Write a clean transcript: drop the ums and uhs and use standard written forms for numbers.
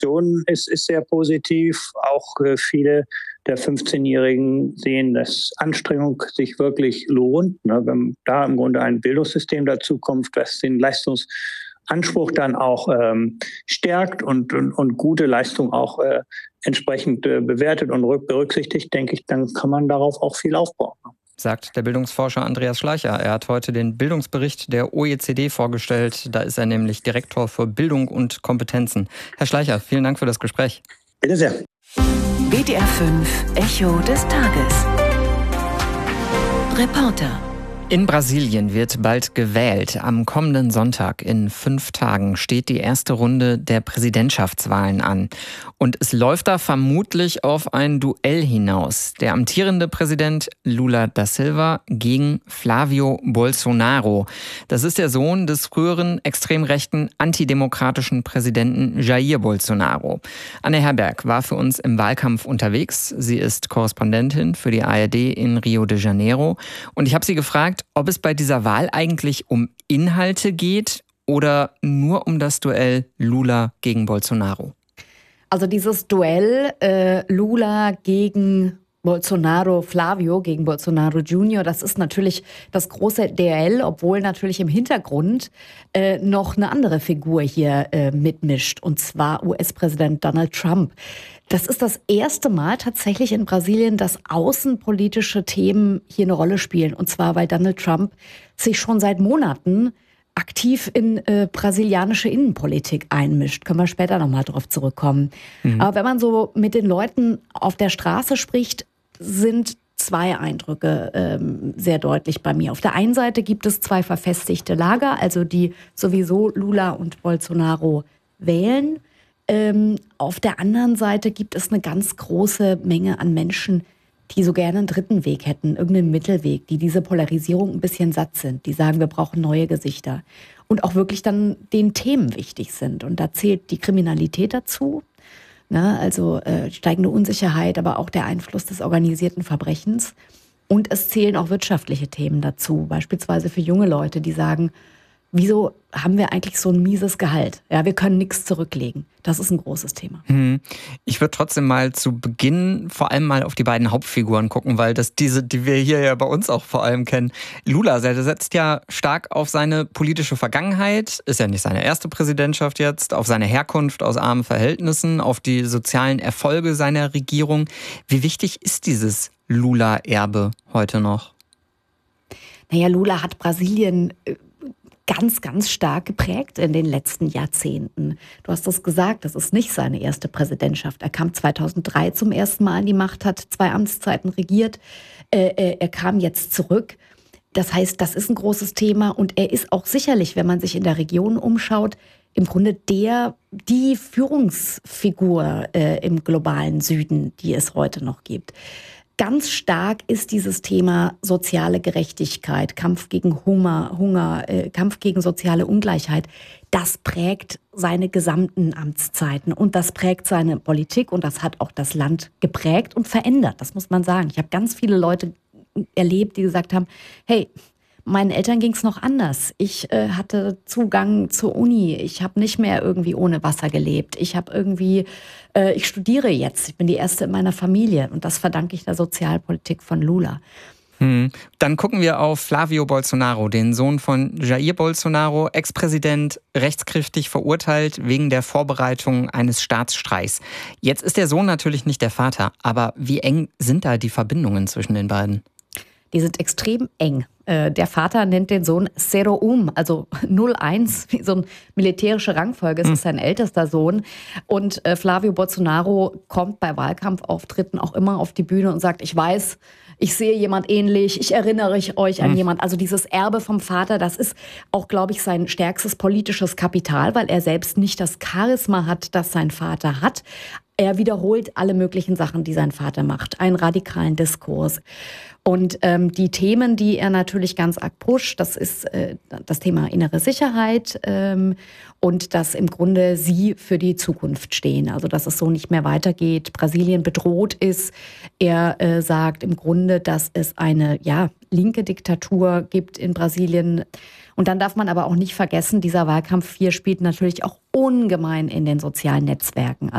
Reaktion ist sehr positiv. Auch viele der 15-Jährigen sehen, dass Anstrengung sich wirklich lohnt. Wenn da im Grunde ein Bildungssystem dazukommt, das den Leistungsanspruch dann auch stärkt und gute Leistung auch entsprechend bewertet und berücksichtigt, denke ich, dann kann man darauf auch viel aufbauen. Sagt der Bildungsforscher Andreas Schleicher. Er hat heute den Bildungsbericht der OECD vorgestellt. Da ist er nämlich Direktor für Bildung und Kompetenzen. Herr Schleicher, vielen Dank für das Gespräch. Bitte sehr. WDR 5 Echo des Tages. Reporter. In Brasilien wird bald gewählt. Am kommenden Sonntag in 5 Tagen steht die erste Runde der Präsidentschaftswahlen an. Und es läuft da vermutlich auf ein Duell hinaus. Der amtierende Präsident Lula da Silva gegen Flávio Bolsonaro. Das ist der Sohn des früheren extrem rechten antidemokratischen Präsidenten Jair Bolsonaro. Anne Herberg war für uns im Wahlkampf unterwegs. Sie ist Korrespondentin für die ARD in Rio de Janeiro. Und ich habe sie gefragt, ob es bei dieser Wahl eigentlich um Inhalte geht oder nur um das Duell Lula gegen Bolsonaro. Also dieses Duell Lula gegen Bolsonaro, Flávio gegen Bolsonaro Junior, das ist natürlich das große Duell, obwohl natürlich im Hintergrund noch eine andere Figur hier mitmischt, und zwar US-Präsident Donald Trump. Das ist das erste Mal tatsächlich in Brasilien, dass außenpolitische Themen hier eine Rolle spielen. Und zwar, weil Donald Trump sich schon seit Monaten aktiv in brasilianische Innenpolitik einmischt. Können wir später nochmal drauf zurückkommen. Aber wenn man so mit den Leuten auf der Straße spricht, sind 2 Eindrücke sehr deutlich bei mir. Auf der einen Seite gibt es 2 verfestigte Lager, also die sowieso Lula und Bolsonaro wählen. Auf der anderen Seite gibt es eine ganz große Menge an Menschen, die so gerne einen dritten Weg hätten, irgendeinen Mittelweg, die diese Polarisierung ein bisschen satt sind, die sagen, wir brauchen neue Gesichter und auch wirklich dann den Themen wichtig sind. Und da zählt die Kriminalität dazu, ne? Also steigende Unsicherheit, aber auch der Einfluss des organisierten Verbrechens. Und es zählen auch wirtschaftliche Themen dazu, beispielsweise für junge Leute, die sagen, wieso haben wir eigentlich so ein mieses Gehalt? Ja, wir können nichts zurücklegen. Das ist ein großes Thema. Ich würde trotzdem mal zu Beginn vor allem mal auf die beiden Hauptfiguren gucken, weil das die wir hier ja bei uns auch vor allem kennen. Lula, der setzt ja stark auf seine politische Vergangenheit, ist ja nicht seine erste Präsidentschaft jetzt, auf seine Herkunft aus armen Verhältnissen, auf die sozialen Erfolge seiner Regierung. Wie wichtig ist dieses Lula-Erbe heute noch? Naja, Lula hat Brasilien ganz, ganz stark geprägt in den letzten Jahrzehnten. Du hast es gesagt, das ist nicht seine erste Präsidentschaft. Er kam 2003 zum ersten Mal an die Macht, hat 2 Amtszeiten regiert. Er kam jetzt zurück. Das heißt, das ist ein großes Thema und er ist auch sicherlich, wenn man sich in der Region umschaut, im Grunde die Führungsfigur im globalen Süden, die es heute noch gibt. Ganz stark ist dieses Thema soziale Gerechtigkeit, Kampf gegen Hunger, Kampf gegen soziale Ungleichheit. Das prägt seine gesamten Amtszeiten und das prägt seine Politik und das hat auch das Land geprägt und verändert. Das muss man sagen. Ich habe ganz viele Leute erlebt, die gesagt haben, hey, meinen Eltern ging es noch anders. Ich hatte Zugang zur Uni. Ich habe nicht mehr irgendwie ohne Wasser gelebt. Ich studiere jetzt. Ich bin die Erste in meiner Familie. Und das verdanke ich der Sozialpolitik von Lula. Dann gucken wir auf Flávio Bolsonaro, den Sohn von Jair Bolsonaro, Ex-Präsident, rechtskräftig verurteilt wegen der Vorbereitung eines Staatsstreichs. Jetzt ist der Sohn natürlich nicht der Vater. Aber wie eng sind da die Verbindungen zwischen den beiden? Die sind extrem eng. Der Vater nennt den Sohn 01, also 01, wie so eine militärische Rangfolge. Es ist sein ältester Sohn. Und Flávio Bolsonaro kommt bei Wahlkampfauftritten auch immer auf die Bühne und sagt, ich weiß, ich sehe jemand ähnlich, ich erinnere euch an jemand. Also dieses Erbe vom Vater, das ist auch, glaube ich, sein stärkstes politisches Kapital, weil er selbst nicht das Charisma hat, das sein Vater hat. Er wiederholt alle möglichen Sachen, die sein Vater macht, einen radikalen Diskurs. Und die Themen, die er natürlich ganz arg pusht, das ist das Thema innere Sicherheit und dass im Grunde sie für die Zukunft stehen. Also dass es so nicht mehr weitergeht, Brasilien bedroht ist. Er sagt im Grunde, dass es eine linke Diktatur gibt in Brasilien. Und dann darf man aber auch nicht vergessen, dieser Wahlkampf 4 spielt natürlich auch ungemein in den sozialen Netzwerken.